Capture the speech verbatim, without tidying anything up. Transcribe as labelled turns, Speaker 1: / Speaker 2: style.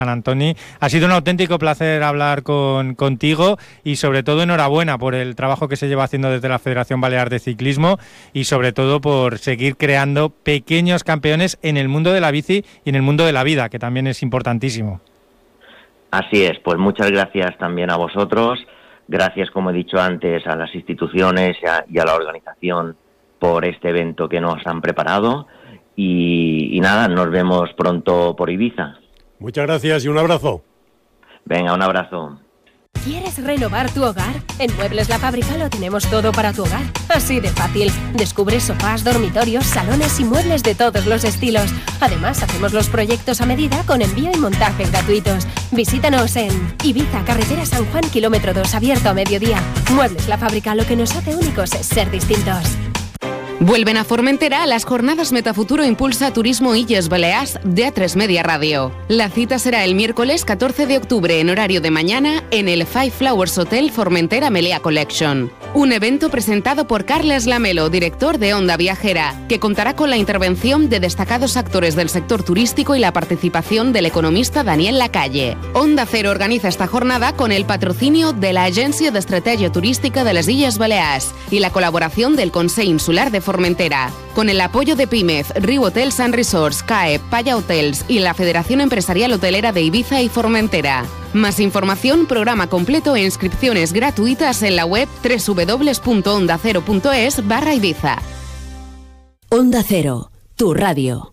Speaker 1: Antoni, ha sido un auténtico placer hablar con, contigo y sobre todo enhorabuena por el trabajo que se lleva haciendo desde la Federación Balear de Ciclismo y sobre todo por seguir creando pequeños campeones en el mundo de la bici y en el mundo de la vida, que también es importantísimo.
Speaker 2: Así es, pues muchas gracias también a vosotros, gracias, como he dicho antes, a las instituciones y a, y a la organización por este evento que nos han preparado y, y nada, nos vemos pronto por Ibiza.
Speaker 3: Muchas gracias y un abrazo.
Speaker 2: Venga, un abrazo.
Speaker 4: ¿Quieres renovar tu hogar? En Muebles La Fábrica lo tenemos todo para tu hogar. Así de fácil. Descubre sofás, dormitorios, salones y muebles de todos los estilos. Además, hacemos los proyectos a medida con envío y montaje gratuitos. Visítanos en Ibiza, carretera San Juan, kilómetro dos, abierto a mediodía. Muebles La Fábrica, lo que nos hace únicos es ser distintos.
Speaker 5: Vuelven a Formentera las jornadas Metafuturo Impulsa Turismo Illes Balears de A tres Media Radio. La cita será el miércoles catorce de octubre en horario de mañana en el Five Flowers Hotel Formentera Melea Collection. Un evento presentado por Carles Lamelo, director de Onda Viajera, que contará con la intervención de destacados actores del sector turístico y la participación del economista Daniel Lacalle. Onda Cero organiza esta jornada con el patrocinio de la Agencia de Estrategia Turística de las Illes Balears y la colaboración del Consell Insular de Formentera, con el apoyo de Pimez, Riu Hotels and Resorts, C A E, Paya Hotels y la Federación Empresarial Hotelera de Ibiza y Formentera. Más información, programa completo e inscripciones gratuitas en la web doble u doble u doble u punto onda cero punto es barra Ibiza.
Speaker 6: Onda Cero, tu radio.